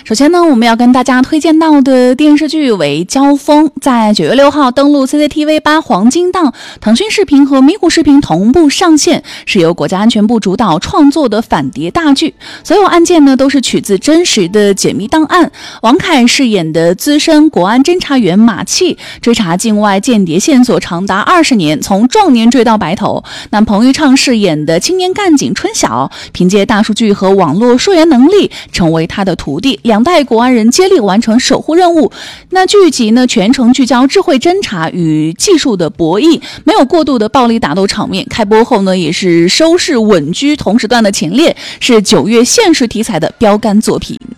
首先呢，我们要跟大家推荐到的电视剧为《交锋》，在9月6号登陆 CCTV8 黄金档，腾讯视频和咪咕视频同步上线，是由国家安全部主导创作的反谍大剧。所有案件呢都是取自真实的解密档案。王凯饰演的资深国安侦查员马契，追查境外间谍线索长达20年，从壮年追到白头。那彭昱畅饰演的青年干警春晓，凭借大数据和网络溯源能力，成为他的徒弟。2代国安人接力完成守护任务。那剧集呢全程聚焦智慧侦查与技术的博弈，没有过度的暴力打斗场面。开播后呢也是收视稳居同时段的前列，是9月现实题材的标杆作品。